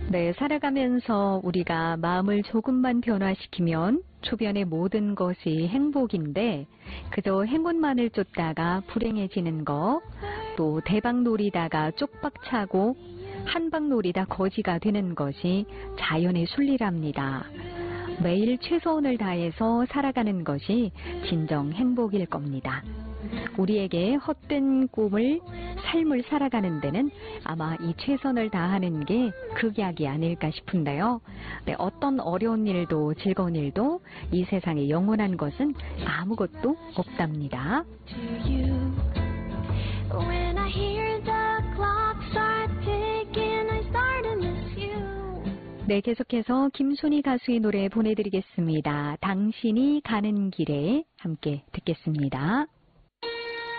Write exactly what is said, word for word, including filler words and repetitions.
네, 살아가면서 우리가 마음을 조금만 변화시키면 주변의 모든 것이 행복인데 그저 행운만을 쫓다가 불행해지는 거, 또 대박 노리다가 쪽박 차고 한방 노리다 거지가 되는 것이 자연의 순리랍니다. 매일 최선을 다해서 살아가는 것이 진정 행복일 겁니다. 우리에게 헛된 꿈을, 삶을 살아가는 데는 아마 이 최선을 다하는 게 극약이 아닐까 싶은데요. 네, 어떤 어려운 일도 즐거운 일도 이 세상에 영원한 것은 아무것도 없답니다. 네, 계속해서 김순희 가수의 노래 보내드리겠습니다. 당신이 가는 길에 함께 듣겠습니다.